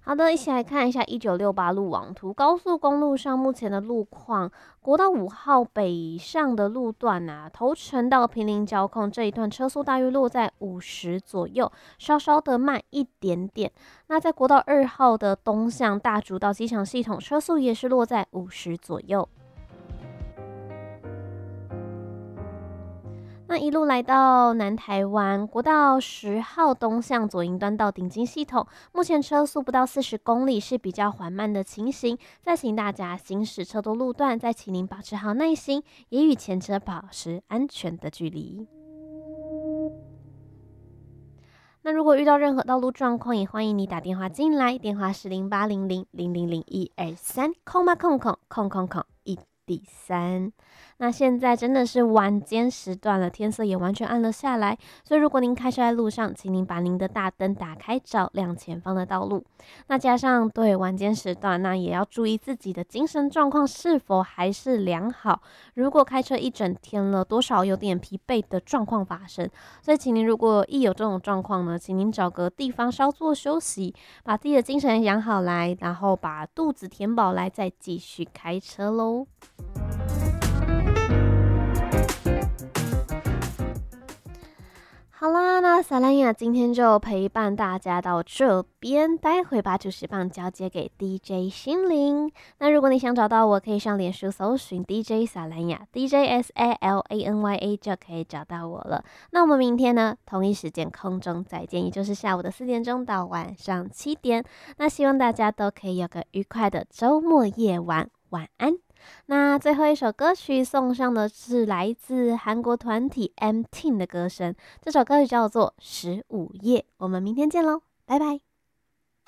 好的，一起来看一下1968路网图。高速公路上目前的路况，国道5号北上的路段头城到坪林交控这一段车速大约落在50左右，稍稍的慢一点点。那在国道2号的东向大竹到机场系统，车速也是落在50左右。那一路来到南台湾国道10号东向左营端到顶金系统，目前车速不到40公里，是比较缓慢的情形。再请大家行驶车多路段，再请您保持好耐心，也与前车保持安全的距离。那如果遇到任何道路状况，也欢迎你打电话进来，电话是0800000123，空吧空空空空空1D3。那现在真的是晚间时段了，天色也完全暗了下来，所以如果您开车在路上，请您把您的大灯打开，照亮前方的道路。那加上对晚间时段，那也要注意自己的精神状况是否还是良好。如果开车一整天了，多少有点疲惫的状况发生，所以请您如果一有这种状况呢，请您找个地方稍作休息，把自己的精神养好来，然后把肚子填饱来，再继续开车咯。好啦，那萨兰雅今天就陪伴大家到这边，待会把主持棒交接给 DJ 心灵。那如果你想找到我，可以上脸书搜寻 DJ 萨兰雅 DJSALANYA 就可以找到我了。那我们明天呢，同一时间空中再见，也就是下午的4点钟到晚上7点。那希望大家都可以有个愉快的周末夜晚，晚安。那最后一首歌曲送上的是来自韩国团体 M-TEEN 的歌声，这首歌曲叫做《15夜》。我们明天见喽，拜拜。